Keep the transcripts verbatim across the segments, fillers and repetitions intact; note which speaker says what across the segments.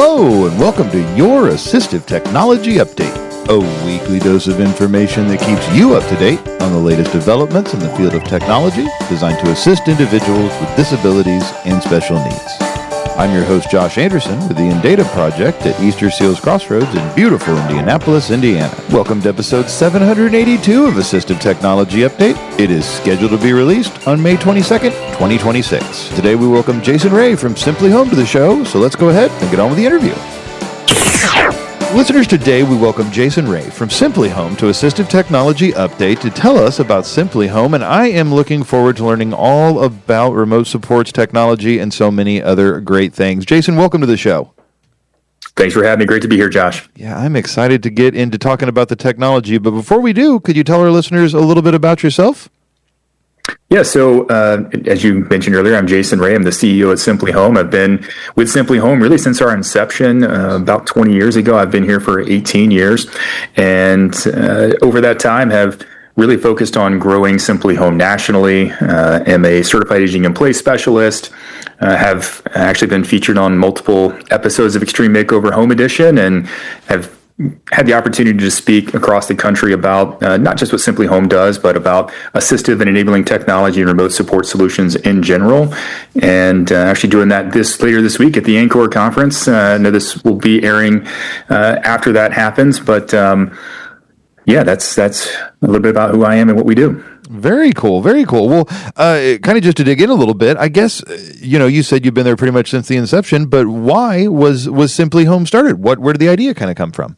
Speaker 1: Hello, and welcome to your Assistive Technology Update, a weekly dose of information that keeps you up to date on the latest developments in the field of technology designed to assist individuals with disabilities and special needs. I'm your host, Josh Anderson, with the Indata Project at Easter Seals Crossroads in beautiful Indianapolis, Indiana. Welcome to episode seven hundred eighty-two of Assistive Technology Update. It is scheduled to be released on May twenty-second, twenty twenty-six. Today we welcome Jason Ray from Simply Home to the show, so let's go ahead and get on with the interview. Listeners, today we welcome Jason Ray from Simply Home to Assistive Technology Update to tell us about Simply Home, and I am looking forward to learning all about remote supports technology and so many other great things. Jason, welcome to the show.
Speaker 2: Thanks for having me. Great to be here, Josh.
Speaker 1: Yeah, I'm excited to get into talking about the technology, but before we do, could you tell our listeners a little bit about yourself?
Speaker 2: Yeah, so uh, as you mentioned earlier, I'm Jason Ray. I'm the C E O at Simply Home. I've been with Simply Home really since our inception uh, about twenty years ago. I've been here for eighteen years, and uh, over that time have really focused on growing Simply Home nationally. Uh, am a certified aging in place specialist. Uh, have actually been featured on multiple episodes of Extreme Makeover Home Edition, and have had the opportunity to speak across the country about uh, not just what Simply Home does, but about assistive and enabling technology and remote support solutions in general. And uh, actually doing that this later this week at the Anchor Conference. Uh, I know this will be airing uh, after that happens, but um, yeah, that's that's a little bit about who I am and what we do.
Speaker 1: Very cool. Very cool. Well, uh, kind of just to dig in a little bit, I guess, you know, you said you've been there pretty much since the inception, but why was, was Simply Home started? What, where did the idea kind of come from?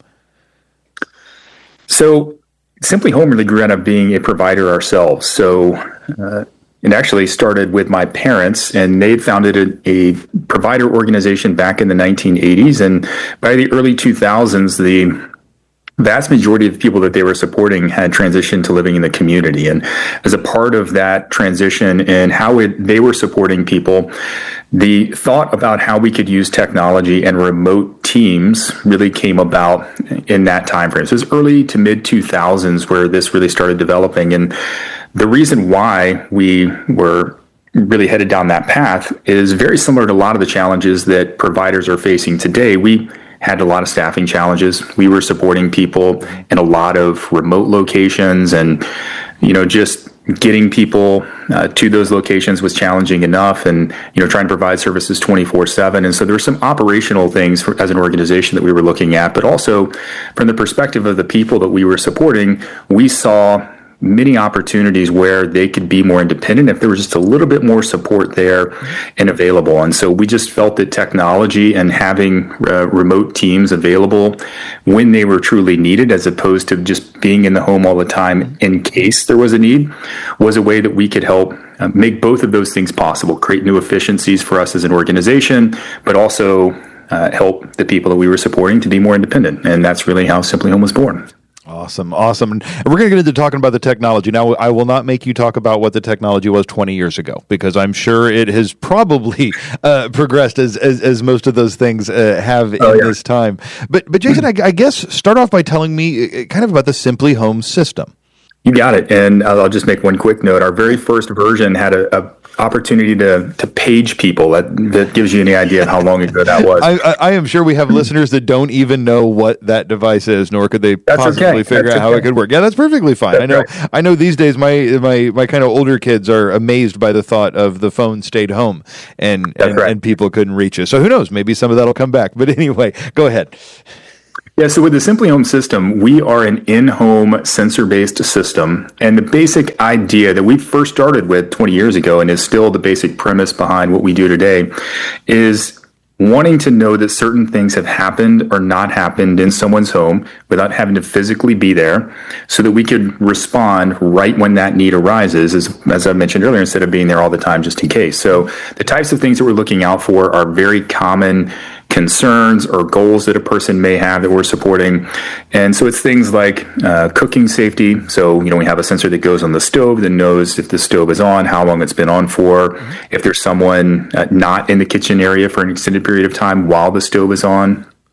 Speaker 2: So Simply Home really grew out of being a provider ourselves. So uh, it actually started with my parents, and they founded a, a provider organization back in the nineteen eighties. And by the early two thousands, the vast majority of the people that they were supporting had transitioned to living in the community. And as a part of that transition and how it, they were supporting people, the thought about how we could use technology and remote teams really came about in that time frame. So it was early to mid two thousands where this really started developing. And the reason why we were really headed down that path is very similar to a lot of the challenges that providers are facing today. We had a lot of staffing challenges. We were supporting people in a lot of remote locations, and, you know, just getting people uh, to those locations was challenging enough, and, you know, trying to provide services twenty-four seven. And so there were some operational things for, as an organization that we were looking at, but also from the perspective of the people that we were supporting, we saw many opportunities where they could be more independent if there was just a little bit more support there and available. And so we just felt that technology and having uh, remote teams available when they were truly needed, as opposed to just being in the home all the time in case there was a need, was a way that we could help uh, make both of those things possible, create new efficiencies for us as an organization, but also uh, help the people that we were supporting to be more independent. And that's really how Simply Home was born.
Speaker 1: Awesome. Awesome. And we're going to get into talking about the technology. Now, I will not make you talk about what the technology was twenty years ago, because I'm sure it has probably uh, progressed as, as as most of those things uh, have
Speaker 2: oh,
Speaker 1: in
Speaker 2: yeah.
Speaker 1: this time. But, but Jason, I, I guess start off by telling me kind of about the Simply Home system.
Speaker 2: You got it. And I'll just make one quick note. Our very first version had a, a opportunity to to page people. That that gives you any idea of how long ago that was.
Speaker 1: I, I, I am sure we have listeners that don't even know what that device is, nor could they
Speaker 2: that's
Speaker 1: possibly
Speaker 2: okay.
Speaker 1: figure
Speaker 2: that's
Speaker 1: out how
Speaker 2: okay.
Speaker 1: it could work. Yeah, that's perfectly fine.
Speaker 2: That's
Speaker 1: I know.
Speaker 2: right.
Speaker 1: I know these days my my my kind of older kids are amazed by the thought of the phone stayed home and and,
Speaker 2: right.
Speaker 1: and people couldn't reach it. So who knows? Maybe some of that'll come back. But anyway, go ahead.
Speaker 2: Yeah, so with the Simply Home system, we are an in-home sensor-based system. And the basic idea that we first started with twenty years ago, and is still the basic premise behind what we do today, is wanting to know that certain things have happened or not happened in someone's home without having to physically be there, so that we could respond right when that need arises, as, as I mentioned earlier, instead of being there all the time just in case. So the types of things that we're looking out for are very common concerns or goals that a person may have that we're supporting. And so it's things like uh, cooking safety. So, you know, we have a sensor that goes on the stove that knows if the stove is on, how long it's been on for, if there's someone uh, not in the kitchen area for an extended period of time while the stove is on.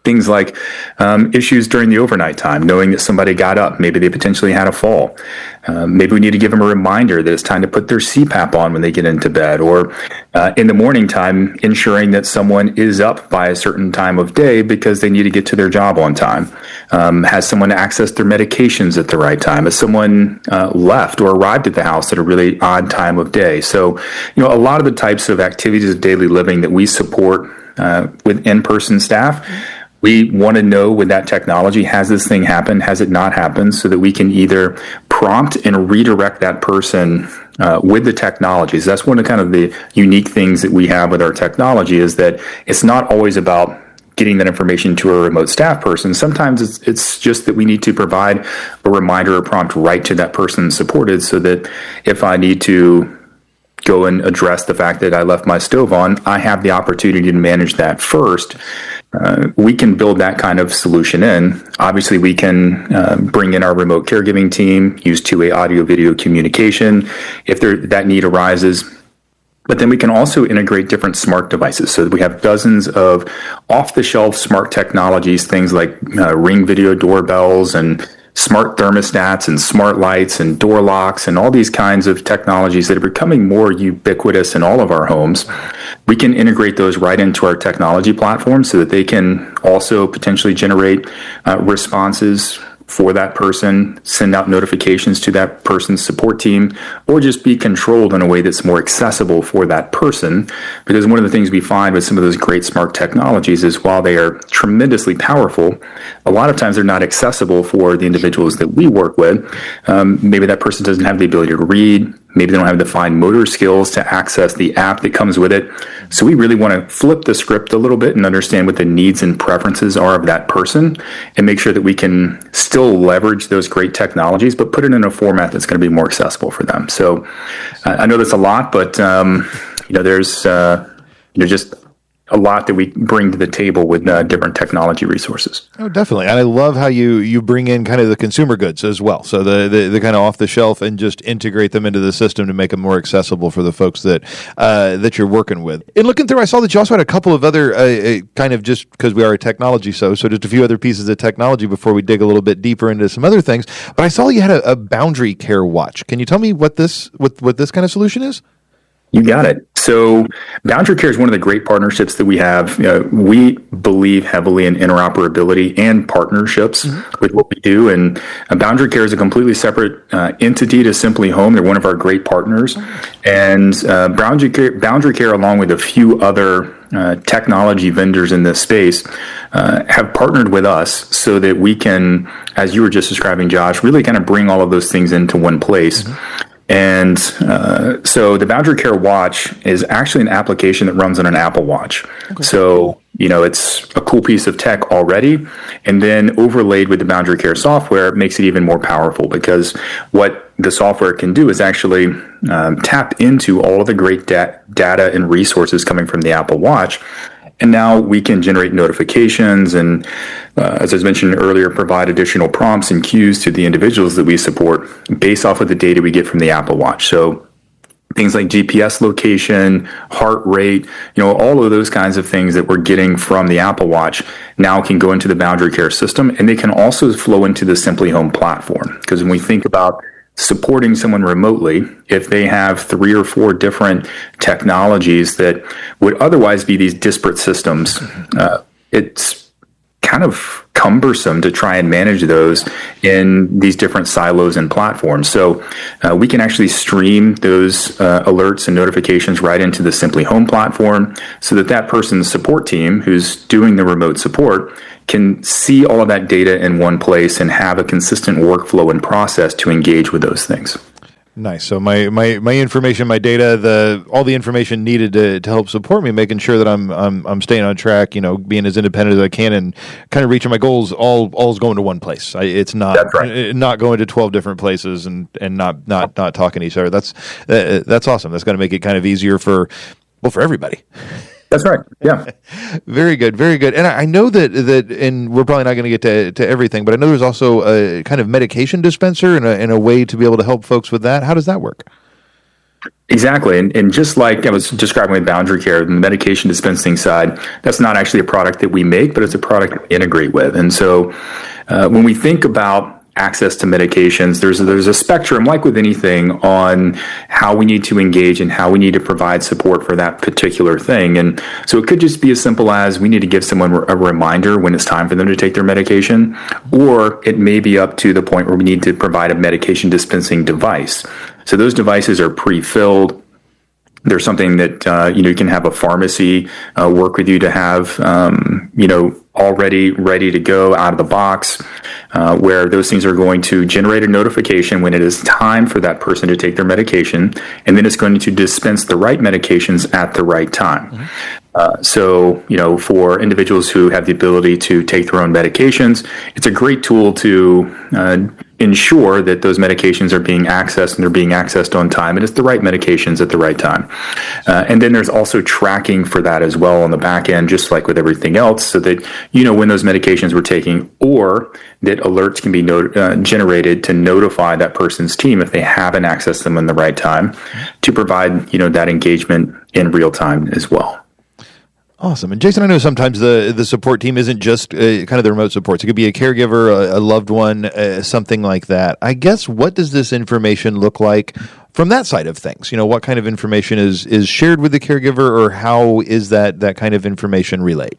Speaker 2: Things like um, issues during the overnight time, knowing that somebody got up, maybe they potentially had a fall. Um, maybe we need to give them a reminder that it's time to put their C PAP on when they get into bed, or uh, in the morning time, ensuring that someone is up by a certain time of day because they need to get to their job on time. Um, has someone access their medications at the right time? Has someone uh, left or arrived at the house at a really odd time of day? So, you know, a lot of the types of activities of daily living that we support uh, with in-person staff, we want to know with that technology, has this thing happened? Has it not happened? So that we can either prompt and redirect that person uh, with the technologies. That's one of kind of the unique things that we have with our technology, is that it's not always about getting that information to a remote staff person. Sometimes it's, it's just that we need to provide a reminder or prompt right to that person supported, so that if I need to go and address the fact that I left my stove on, I have the opportunity to manage that first. Uh, we can build that kind of solution in. Obviously, we can uh, bring in our remote caregiving team, use two-way audio-video communication if there, that need arises. But then we can also integrate different smart devices. So we have dozens of off-the-shelf smart technologies, things like uh, Ring video doorbells and smart thermostats and smart lights and door locks and all these kinds of technologies that are becoming more ubiquitous in all of our homes. We can integrate those right into our technology platform so that they can also potentially generate uh, responses for that person, send out notifications to that person's support team, or just be controlled in a way that's more accessible for that person. Because one of the things we find with some of those great smart technologies is, while they are tremendously powerful, a lot of times they're not accessible for the individuals that we work with. Um, maybe that person doesn't have the ability to read. Maybe they don't have the fine motor skills to access the app that comes with it. So we really want to flip the script a little bit and understand what the needs and preferences are of that person, and make sure that we can still leverage those great technologies, but put it in a format that's going to be more accessible for them. So uh, I know that's a lot, but um, you know, there's uh, you know, just a lot that we bring to the table with uh, different technology resources.
Speaker 1: Oh, definitely. And I love how you, you bring in kind of the consumer goods as well. So the, the, the kind of off the shelf, and just integrate them into the system to make them more accessible for the folks that uh, that you're working with. In looking through, I saw that you also had a couple of other uh, uh, kind of, just because we are a technology show, so just a few other pieces of technology before we dig a little bit deeper into some other things. But I saw you had a, a Boundary Care watch. Can you tell me what this what, what this kind of solution is?
Speaker 2: You got it. So Boundary Care is one of the great partnerships that we have. Uh, we believe heavily in interoperability and partnerships mm-hmm. with what we do. And uh, Boundary Care is a completely separate uh, entity to Simply Home. They're one of our great partners. Mm-hmm. And uh, Boundary Care, Boundary Care, along with a few other uh, technology vendors in this space, uh, have partnered with us so that we can, as you were just describing, Josh, really kind of bring all of those things into one place. Mm-hmm. And uh, so the Boundary Care Watch is actually an application that runs on an Apple Watch. Okay. So, you know, it's a cool piece of tech already. And then overlaid with the Boundary Care software, it makes it even more powerful, because what the software can do is actually um, tap into all of the great da- data and resources coming from the Apple Watch. And now we can generate notifications and, uh, as I mentioned earlier, provide additional prompts and cues to the individuals that we support based off of the data we get from the Apple Watch. So things like G P S location, heart rate, you know, all of those kinds of things that we're getting from the Apple Watch now can go into the Boundary Care system, and they can also flow into the Simply Home platform. Because when we think about supporting someone remotely, if they have three or four different technologies that would otherwise be these disparate systems, uh, it's kind of cumbersome to try and manage those in these different silos and platforms. So uh, we can actually stream those uh, alerts and notifications right into the Simply Home platform, so that that person's support team who's doing the remote support can see all of that data in one place and have a consistent workflow and process to engage with those things.
Speaker 1: Nice. So my, my, my information, my data, the all the information needed to, to help support me, making sure that I'm I'm I'm staying on track, you know, being as independent as I can, and kind of reaching my goals. All all's going to one place. I, it's not
Speaker 2: that's right.
Speaker 1: not going to twelve different places and, and not, not not talking to each other. That's uh, that's awesome. That's going to make it kind of easier for well for everybody.
Speaker 2: That's right. Yeah.
Speaker 1: Very good. Very good. And I know that, that, and we're probably not going to get to, to everything, but I know there's also a kind of medication dispenser and a, and a way to be able to help folks with that. How does that work?
Speaker 2: Exactly. And, and just like I was describing with Boundary Care, the medication dispensing side, that's not actually a product that we make, but it's a product that we integrate with. And so uh, when we think about access to medications, there's, there's a spectrum, like with anything, on how we need to engage and how we need to provide support for that particular thing. And so it could just be as simple as we need to give someone a reminder when it's time for them to take their medication, or it may be up to the point where we need to provide a medication dispensing device. So those devices are pre-filled. There's something that, uh, you know, you can have a pharmacy uh, work with you to have, um, you know, already ready to go out of the box, uh, where those things are going to generate a notification when it is time for that person to take their medication, and then it's going to dispense the right medications at the right time. Mm-hmm. Uh, so, you know, for individuals who have the ability to take their own medications, it's a great tool to uh, ensure that those medications are being accessed and they're being accessed on time, and it's the right medications at the right time. Uh, and then there's also tracking for that as well on the back end, just like with everything else, so that you know when those medications were taking, or that alerts can be not- uh, generated to notify that person's team if they haven't accessed them in the right time, to provide, you know, that engagement in real time as well.
Speaker 1: Awesome. And Jason, I know sometimes the, the support team isn't just uh, kind of the remote supports. It could be a caregiver, a, a loved one, uh, something like that. I guess, what does this information look like from that side of things? You know, what kind of information is, is shared with the caregiver, or how is that, that kind of information relayed?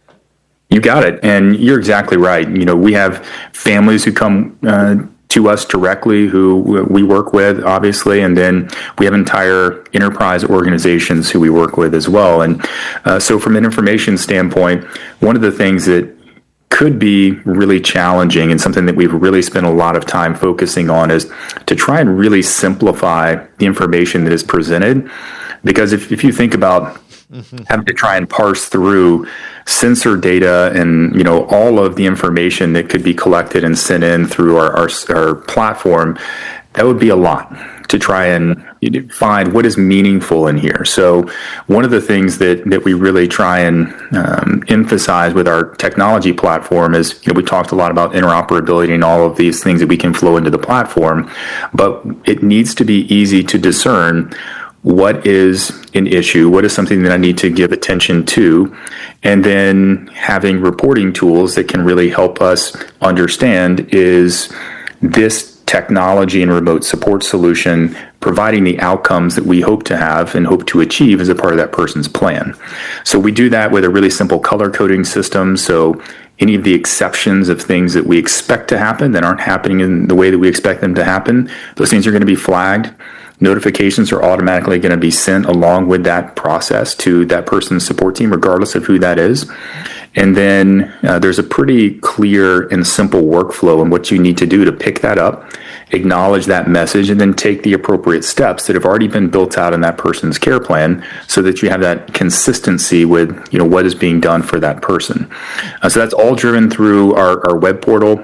Speaker 2: You got it. And you're exactly right. You know, we have families who come uh, to us directly who we work with, obviously, and then we have entire enterprise organizations who we work with as well. And uh, so from an information standpoint, one of the things that could be really challenging, and something that we've really spent a lot of time focusing on, is to try and really simplify the information that is presented. Because if, if you think about Mm-hmm. having to try and parse through sensor data and, you know, all of the information that could be collected and sent in through our, our, our platform, that would be a lot to try and find what is meaningful in here. So one of the things that, that we really try and um, emphasize with our technology platform is, you know, we talked a lot about interoperability and all of these things that we can flow into the platform, but it needs to be easy to discern what is an issue, what is something that I need to give attention to, and then having reporting tools that can really help us understand, is this technology and remote support solution providing the outcomes that we hope to have and hope to achieve as a part of that person's plan. So we do that with a really simple color coding system. So any of the exceptions of things that we expect to happen that aren't happening in the way that we expect them to happen, those things are going to be flagged. Notifications are automatically going to be sent along with that process to that person's support team, regardless of who that is. And then uh, there's a pretty clear and simple workflow in what you need to do to pick that up, acknowledge that message, and then take the appropriate steps that have already been built out in that person's care plan, so that you have that consistency with, you know, what is being done for that person. Uh, so that's all driven through our, our web portal.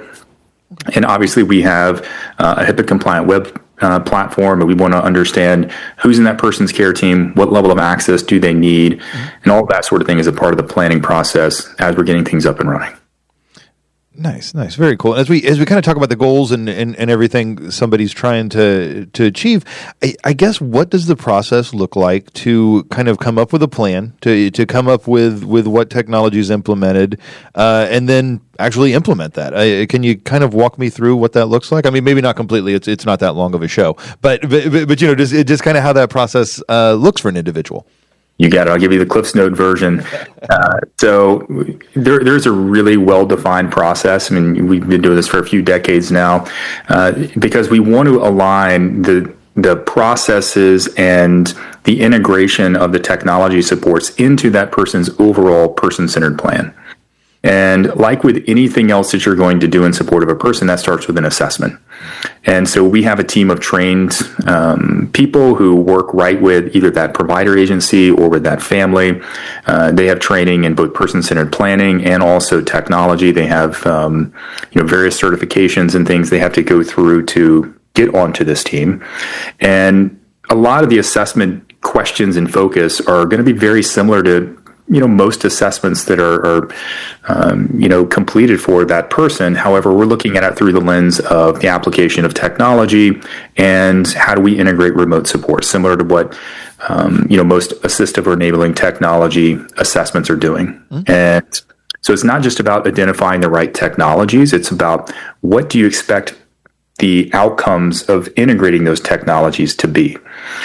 Speaker 2: And obviously we have uh, a HIPAA compliant web Uh, platform, and we want to understand who's in that person's care team, what level of access do they need, mm-hmm. and all of that sort of thing is a part of the planning process as we're getting things up and running.
Speaker 1: Nice, nice, very cool. As we as we kind of talk about the goals and, and, and everything somebody's trying to to achieve, I, I guess, what does the process look like to kind of come up with a plan, to to come up with, with what technology is implemented, uh, and then actually implement that? I, can you kind of walk me through what that looks like? I mean, maybe not completely. It's it's not that long of a show, but but, but, but you know, just just kind of how that process uh, looks for an individual.
Speaker 2: You got it. I'll give you the Cliff's Note version. Uh, so there, there's a really well-defined process. I mean, we've been doing this for a few decades now, uh, because we want to align the the processes and the integration of the technology supports into that person's overall person-centered plan. And like with anything else that you're going to do in support of a person, that starts with an assessment. And so we have a team of trained um, people who work right with either that provider agency or with that family. Uh, they have training in both person-centered planning and also technology. They have um, you know, various certifications and things they have to go through to get onto this team. And a lot of the assessment questions and focus are going to be very similar to you know, most assessments that are, are um, you know, completed for that person. However, we're looking at it through the lens of the application of technology and how do we integrate remote support, similar to what, um, you know, most assistive or enabling technology assessments are doing. Mm-hmm. And so it's not just about identifying the right technologies. It's about what do you expect the outcomes of integrating those technologies to be?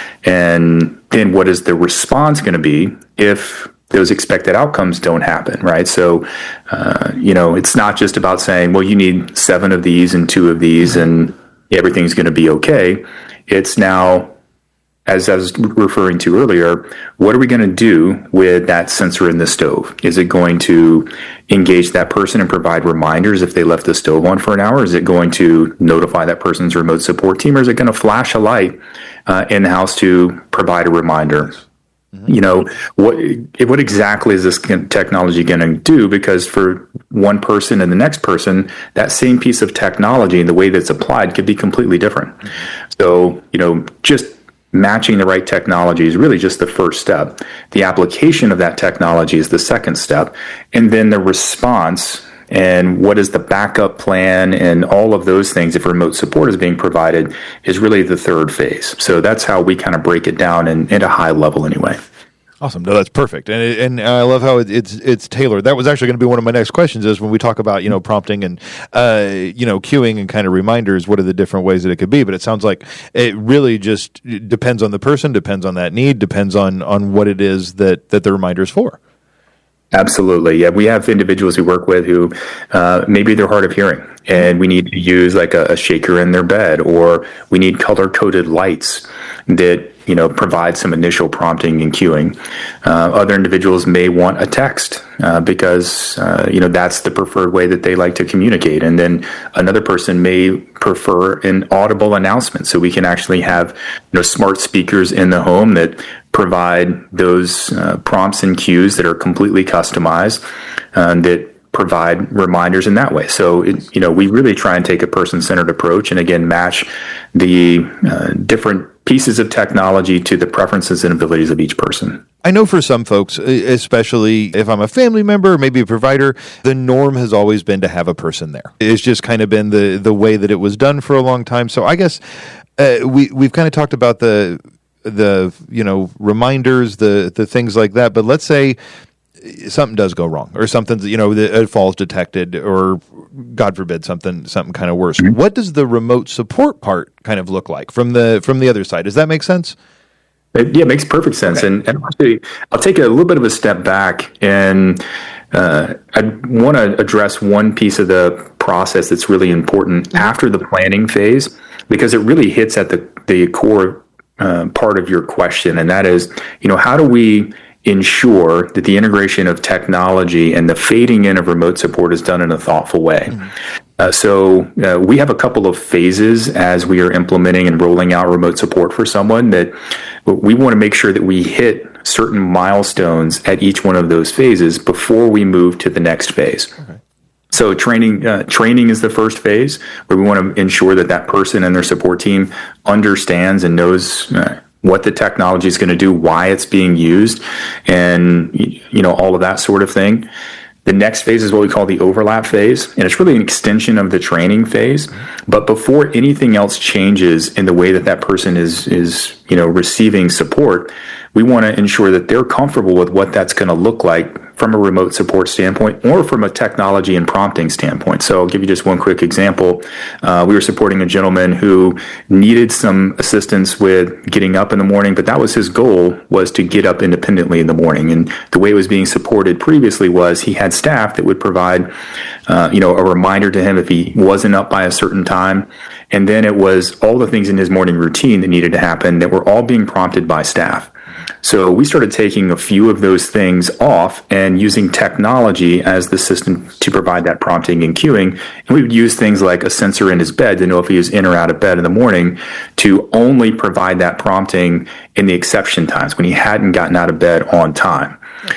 Speaker 2: And then what is the response going to be if those expected outcomes don't happen, right? So, uh, you know, it's not just about saying, well, you need seven of these and two of these and everything's going to be okay. It's now, as I was referring to earlier, what are we going to do with that sensor in the stove? Is it going to engage that person and provide reminders if they left the stove on for an hour? Is it going to notify that person's remote support team? Or is it going to flash a light uh, in the house to provide a reminder? Mm-hmm. You know, what what exactly is this technology going to do? Because for one person and the next person, that same piece of technology and the way that's applied could be completely different. Mm-hmm. So, you know, just matching the right technology is really just the first step. The application of that technology is the second step. And then the response and what is the backup plan and all of those things, if remote support is being provided, is really the third phase. So that's how we kind of break it down in, at a high level anyway.
Speaker 1: Awesome. No, that's perfect. And it, and I love how it, it's it's tailored. That was actually going to be one of my next questions is when we talk about, you know, prompting and, uh, you know, queuing and kind of reminders, what are the different ways that it could be? But it sounds like it really just depends on the person, depends on that need, depends on, on what it is that, that the reminder is for.
Speaker 2: Absolutely. Yeah. We have individuals we work with who uh, maybe they're hard of hearing and we need to use like a, a shaker in their bed, or we need color coded lights that, you know, provide some initial prompting and queuing. Uh, other individuals may want a text uh, because, uh, you know, that's the preferred way that they like to communicate. And then another person may prefer an audible announcement. So we can actually have, you know, smart speakers in the home that provide those uh, prompts and cues that are completely customized uh, that provide reminders in that way. So, it, you know, we really try and take a person-centered approach and, again, match the uh, different pieces of technology to the preferences and abilities of each person.
Speaker 1: I know for some folks, especially if I'm a family member or maybe a provider, the norm has always been to have a person there. It's just kind of been the, the way that it was done for a long time. So I guess uh, we, we've kind of talked about the, the you know, reminders, the the things like that. But let's say something does go wrong, or something, you know, a fall's detected, or God forbid something something kind of worse. Mm-hmm. What does the remote support part kind of look like from the from the other side? Does that make sense?
Speaker 2: It, yeah, it makes perfect sense. Okay. And, and actually, I'll take a little bit of a step back, and uh, I want to address one piece of the process that's really important mm-hmm. after the planning phase, because it really hits at the the core uh, part of your question, and that is, you know, how do we ensure that the integration of technology and the fading in of remote support is done in a thoughtful way. Mm-hmm. Uh, so uh, we have a couple of phases as we are implementing and rolling out remote support for someone, that we want to make sure that we hit certain milestones at each one of those phases before we move to the next phase. Okay. So training uh, training is the first phase, where we want to ensure that that person and their support team understands and knows uh, what the technology is going to do, why it's being used, and, you know, all of that sort of thing. The next phase is what we call the overlap phase, and it's really an extension of the training phase. But before anything else changes in the way that that person is, is you know, receiving support, we want to ensure that they're comfortable with what that's going to look like from a remote support standpoint or from a technology and prompting standpoint. So I'll give you just one quick example. Uh, we were supporting a gentleman who needed some assistance with getting up in the morning, but that was his goal, was to get up independently in the morning. And the way it was being supported previously was he had staff that would provide, uh, you know, a reminder to him if he wasn't up by a certain time. And then it was all the things in his morning routine that needed to happen that were all being prompted by staff. So we started taking a few of those things off and using technology as the system to provide that prompting and queuing. And we would use things like a sensor in his bed to know if he was in or out of bed in the morning, to only provide that prompting in the exception times when he hadn't gotten out of bed on time.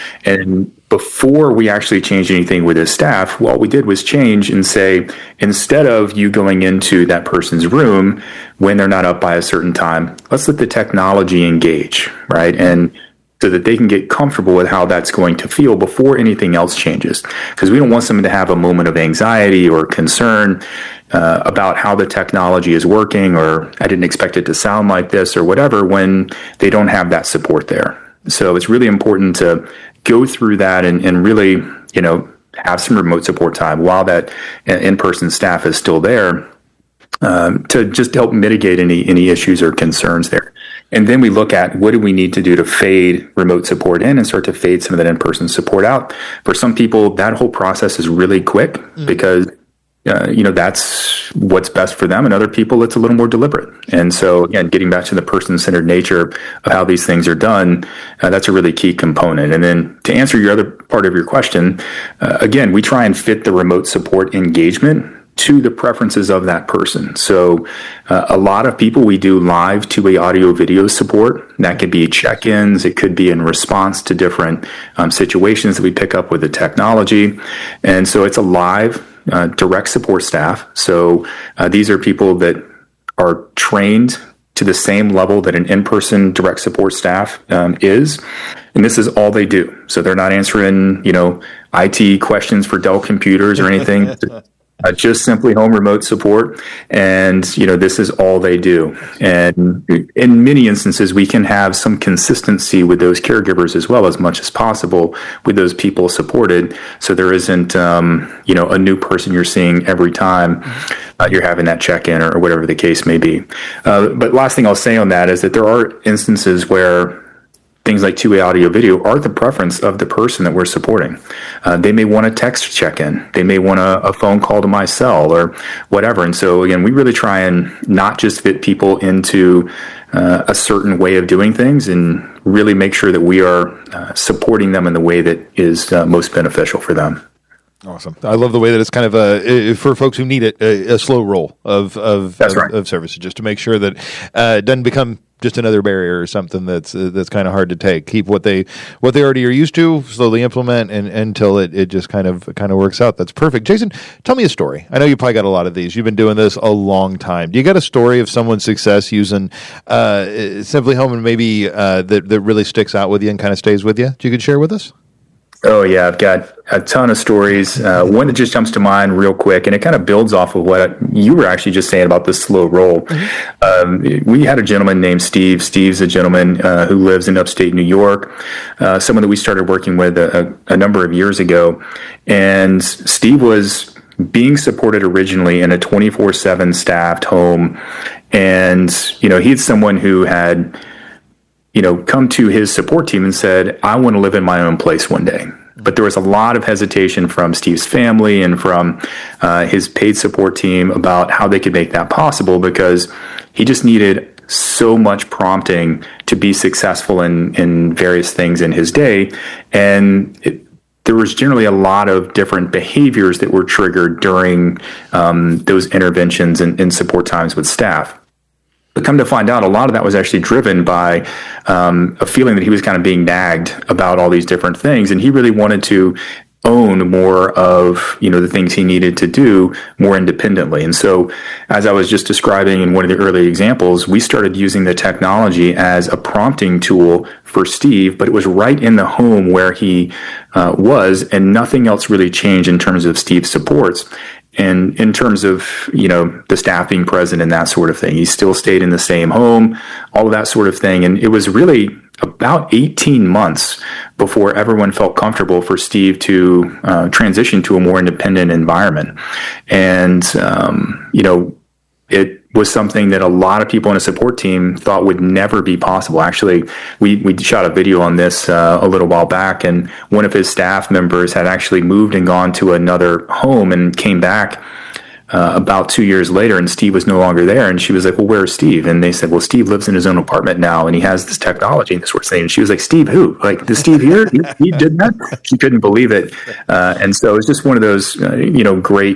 Speaker 2: And before we actually changed anything with his staff, what we did was change and say, instead of you going into that person's room when they're not up by a certain time, let's let the technology engage, right? And so that they can get comfortable with how that's going to feel before anything else changes. Because we don't want someone to have a moment of anxiety or concern uh, about how the technology is working, or I didn't expect it to sound like this or whatever, when they don't have that support there. So it's really important to go through that and, and really, you know, have some remote support time while that in-person staff is still there, um, to just help mitigate any any issues or concerns there. And then we look at what do we need to do to fade remote support in and start to fade some of that in-person support out. For some people, that whole process is really quick mm. because Uh, you know, that's what's best for them. And other people, it's a little more deliberate. And so, again, getting back to the person-centered nature of how these things are done, uh, that's a really key component. And then to answer your other part of your question, uh, again, we try and fit the remote support engagement to the preferences of that person. So uh, a lot of people, we do live two-way audio video support. That could be check-ins. It could be in response to different um, situations that we pick up with the technology. And so it's a live Uh, direct support staff. So uh, these are people that are trained to the same level that an in-person direct support staff um, is. And this is all they do. So they're not answering, you know, I T questions for Dell computers or anything. Uh, just simply home remote support. And, you know, this is all they do. And in many instances, we can have some consistency with those caregivers as well, as much as possible with those people supported. So there isn't, um, you know, a new person you're seeing every time uh, you're having that check-in or, or whatever the case may be. Uh, but last thing I'll say on that is that there are instances where things like two-way audio video are the preference of the person that we're supporting. Uh, they may want a text check-in. They may want a, a phone call to my cell or whatever. And so, again, we really try and not just fit people into uh, a certain way of doing things, and really make sure that we are uh, supporting them in the way that is uh, most beneficial for them.
Speaker 1: Awesome. I love the way that it's kind of a, for folks who need it, a, a slow roll of of,
Speaker 2: That's
Speaker 1: of,
Speaker 2: right.
Speaker 1: of services, just to make sure that uh, it doesn't become just another barrier or something that's uh, that's kind of hard to take. Keep what they what they already are used to, slowly implement, and until it, it just kind of kind of works out. That's perfect. Jason, tell me a story. I know you probably got a lot of these. You've been doing this a long time. Do you got a story of someone's success using uh, Simply Home, and maybe uh, that that really sticks out with you and kind of stays with you? You could share with us?
Speaker 2: Oh, yeah, I've got a ton of stories. Uh, one that just jumps to mind real quick, and it kind of builds off of what you were actually just saying about the slow roll. Mm-hmm. Um, we had a gentleman named Steve. Steve's a gentleman uh, who lives in upstate New York, uh, someone that we started working with a, a number of years ago. And Steve was being supported originally in a twenty-four seven staffed home. And, you know, he's someone who had, you know, come to his support team and said, I want to live in my own place one day. But there was a lot of hesitation from Steve's family and from uh, his paid support team about how they could make that possible, because he just needed so much prompting to be successful in, in various things in his day. And it, there was generally a lot of different behaviors that were triggered during um, those interventions and, and support times with staff. But come to find out, a lot of that was actually driven by um, a feeling that he was kind of being nagged about all these different things, and he really wanted to own more of, you know, the things he needed to do more independently. And so, as I was just describing in one of the early examples, we started using the technology as a prompting tool for Steve, but it was right in the home where he uh, was, and nothing else really changed in terms of Steve's supports. And in terms of, you know, the staff being present and that sort of thing, he still stayed in the same home, all of that sort of thing. And it was really about eighteen months before everyone felt comfortable for Steve to uh, transition to a more independent environment. And, um, you know, it was something that a lot of people in a support team thought would never be possible. Actually, we, we shot a video on this uh, a little while back, and one of his staff members had actually moved and gone to another home and came back uh, about two years later, and Steve was no longer there. And she was like, well, where's Steve? And they said, well, Steve lives in his own apartment now, and he has this technology and this sort of thing. And she was like, Steve who? Like, is Steve here? He, he did that? She couldn't believe it. Uh, and so it was just one of those, uh, you know, great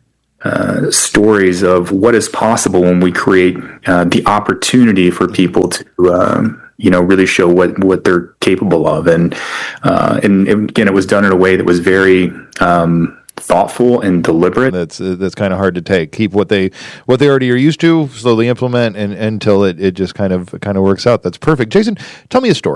Speaker 2: Uh, stories of what is possible when we create uh, the opportunity for people to, um, you know, really show what, what they're capable of. And, uh, and, and again, it was done in a way that was very um, thoughtful and deliberate.
Speaker 1: That's uh, that's kind of hard to take. Keep what they what they already are used to, slowly implement, and until it, it just kind of kind of works out. That's perfect. Jason, tell me a story.